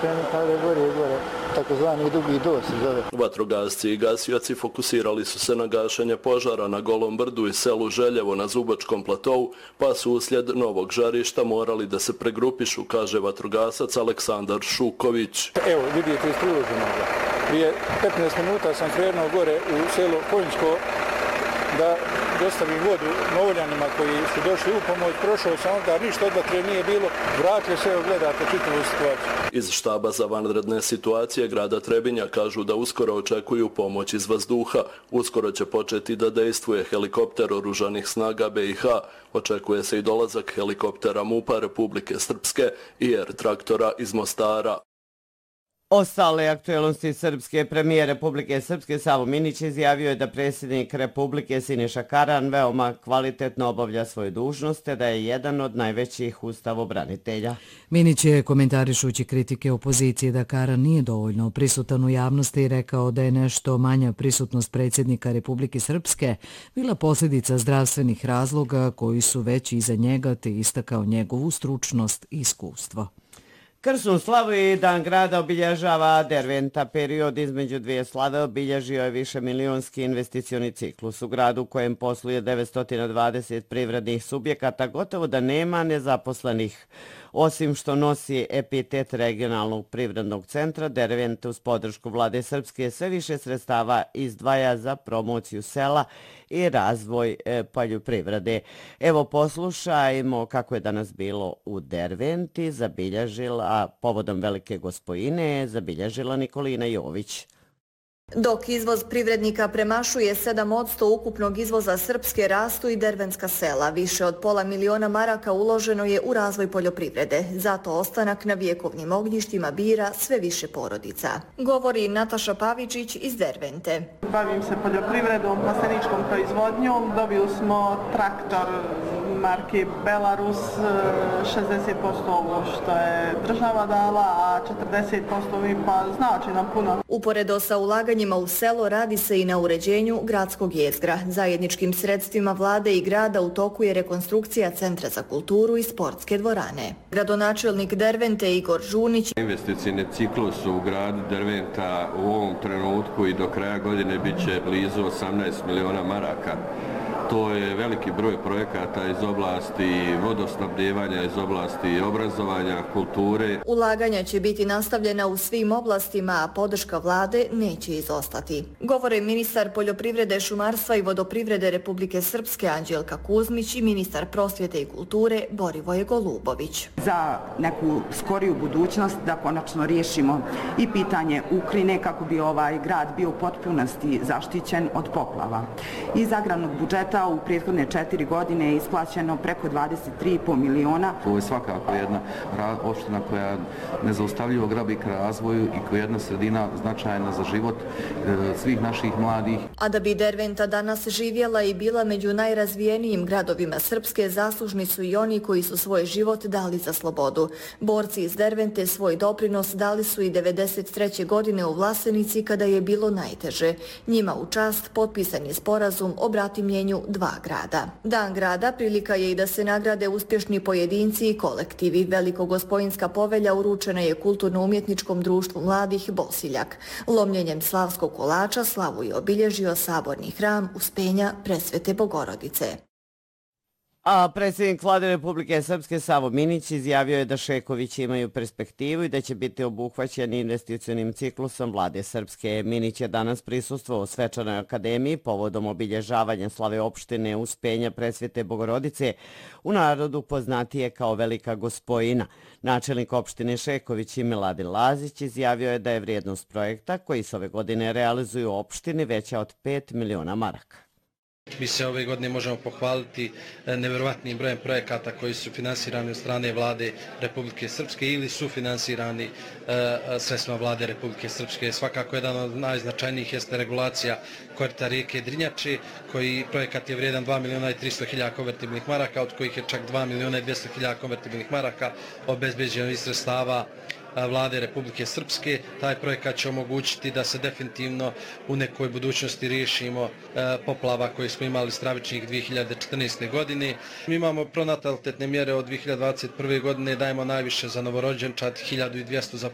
krenu kada gore, takozvani dugi dos se zove. Vatrogasci i gasioci fokusirali su se na gašenje požara na Golom brdu i selu Željevo na Zubačkom platovu, pa su uslijed novog žarišta morali da se pregrupišu, kaže vatrogasac Aleksandar Šuković. Evo, vidite iz priloženog. Prije 15 minuta sam krenuo gore u selo Konjsko da dostavim vodu Novoljanima koji su došli u pomoć. Prošao sam onda, ništa od vatre nije bilo, vratio se, gledate čitavu situaciju. Iz štaba za vanredne situacije grada Trebinja kažu da uskoro očekuju pomoć iz vazduha. Uskoro će početi da dejstvuje helikopter oružanih snaga BiH. Očekuje se i dolazak helikoptera MUP-a Republike Srpske i R-traktora iz Mostara. Ostale aktualnosti srpske premijer Republike Srpske Savo Minić izjavio je da predsjednik Republike Siniša Karan veoma kvalitetno obavlja svoje dužnosti, da je jedan od najvećih ustavobranitelja. Minić je komentarišući kritike opozicije da Karan nije dovoljno prisutan u javnosti i rekao da je nešto manja prisutnost predsjednika Republike Srpske bila posljedica zdravstvenih razloga koji su već iza njega, te istakao njegovu stručnost i iskustvo. Krsnu slavu i Dan grada obilježava Derventa. Period između dvije slave obilježio je višemilionski investicioni ciklus. U gradu u kojem posluje 920 privrednih subjekata gotovo da nema nezaposlenih. Osim što nosi epitet regionalnog privrednog centra, Dervent uz podršku vlade Srpske sve više sredstava izdvaja za promociju sela i razvoj poljoprivrede. Evo poslušajmo kako je danas bilo u Derventi, zabilježila povodom Velike Gospojine, zabilježila Nikolina Jović. Dok izvoz privrednika premašuje 7% ukupnog izvoza Srpske, rastu i derventska sela. Više od $500 000 uloženo je u razvoj poljoprivrede. Zato ostanak na vjekovnim ognjištima bira sve više porodica. Govori Nataša Pavičić iz Dervente. Bavim se poljoprivredom, masliničkom proizvodnjom. Dobili smo traktor marke Belarus, 60% ovo što je država dala, a 40% mi pa znači nam puno. Uporedo sa ulaganjima u selo radi se i na uređenju gradskog jezgra. Zajedničkim sredstvima vlade i grada u toku je rekonstrukcija Centra za kulturu i sportske dvorane. Gradonačelnik Dervente Igor Žunić. Investicijni ciklus u gradu Derventa u ovom trenutku i do kraja godine bit će blizu 18 miliona maraka. To je veliki broj projekata iz oblasti vodosnabdijevanja, iz oblasti obrazovanja, kulture. Ulaganja će biti nastavljena u svim oblastima, a podrška vlade neće izostati. Govore ministar poljoprivrede, šumarstva i vodoprivrede Republike Srpske Anđelka Kuzmić i ministar prosvjete i kulture Borivoje Golubović. Za neku skoriju budućnost da konačno riješimo i pitanje Ukrine kako bi ovaj grad bio u potpunosti zaštićen od poplava. Iz agrarnog budžeta u prethodne 4 godine je isplaćeno preko 23,5 miliona. Ovo je svakako jedna opština koja nezaustavljivo grabi k razvoju i koja je jedna sredina značajna za život svih naših mladih. A da bi Derventa danas živjela i bila među najrazvijenijim gradovima Srpske, zaslužni su i oni koji su svoj život dali za slobodu. Borci iz Dervente svoj doprinos dali su i 1993. godine u Vlasenici kada je bilo najteže. Njima u čast potpisan je sporazum o bratimljenju 2 grada. Dan grada prilika je i da se nagrade uspješni pojedinci i kolektivi. Velikogospojinska povelja uručena je Kulturno-umjetničkom društvu mladih Bosiljak. Lomljenjem slavskog kolača slavu je obilježio saborni hram Uspenja Presvete Bogorodice. A predsjednik vlade Republike Srpske Savo Minić izjavio je da Šekovići imaju perspektivu i da će biti obuhvaćeni investicionim ciklusom vlade Srpske. Minić je danas prisustvovao u Svečanoj akademiji povodom obilježavanja slave opštine Uspenja Presvete Bogorodice, u narodu poznatije kao Velika Gospojina. Načelnik opštine Šeković Miladin Lazić izjavio je da je vrijednost projekta koji se ove godine realizuju u opštini veća od 5 miliona maraka. Mi se ove godine možemo pohvaliti nevjerovatnim brojem projekata koji su finansirani od strane vlade Republike Srpske ili su finansirani sredstvima vlade Republike Srpske. Svakako jedan od najznačajnijih jeste regulacija korita rijeke Drinjače, koji projekat je vrijedan 2.300.000 konvertibilnih maraka, od kojih je čak 2.200.000 konvertibilnih maraka obezbeđeno iz sredstava vlade Republike Srpske. Taj projekat će omogućiti da se definitivno u nekoj budućnosti riješimo poplava koje smo imali stravičnih 2014. godine. Mi imamo pronatalitetne mjere od 2021. godine, dajemo najviše za novorođenčad, 1200 za